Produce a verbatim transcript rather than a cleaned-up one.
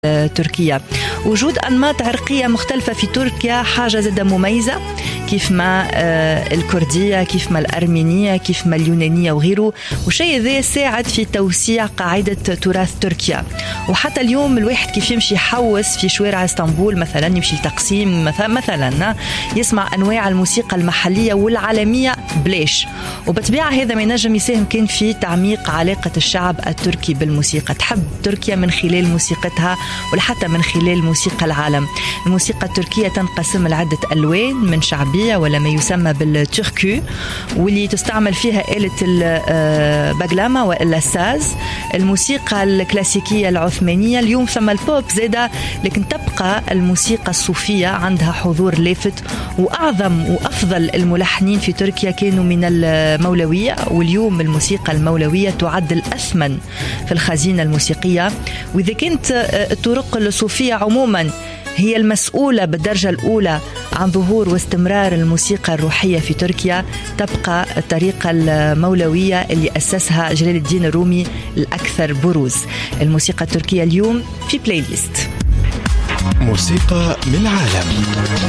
تركيا. وجود أنماط عرقية مختلفة في تركيا حاجة زادة مميزة، كيف ما الكردية، كيف ما الأرمينية، كيف ما اليونانية وغيره. وشيء ذا ساعد في توسيع قاعدة تراث تركيا. وحتى اليوم الواحد كيف يمشي يحوس في شوارع اسطنبول مثلا، يمشي لتقسيم مثلا, مثلا يسمع أنواع الموسيقى المحلية والعالمية بلاش. وبطبيعة هذا ما ينجم يساهم كان في تعميق علاقة الشعب التركي بالموسيقى. تحب تركيا من خلال موسيقتها ولحتى من خلال موسيقى العالم. الموسيقى التركية تنقسم لعدة ألوان، من شعبية ولا ما يسمى بالتركو، واللي تستعمل فيها آلة الباغلاما وإلا الساز. الموسيقى الكلاسيكية العثمانية، اليوم ثم البوب زادة، لكن تبقى الموسيقى الصوفية عندها حضور لافت. وأعظم وأفضل الملحنين في تركيا كانوا من المولوية، واليوم الموسيقى المولوية تعد الأثمن في الخزينة الموسيقية. وإذا كانت الطرق الصوفية عموما هي المسؤولة بالدرجة الأولى عن ظهور واستمرار الموسيقى الروحية في تركيا، تبقى الطريقة المولوية اللي أسسها جلال الدين الرومي الأكثر بروز. الموسيقى التركية اليوم في بلاي ليست موسيقى من العالم.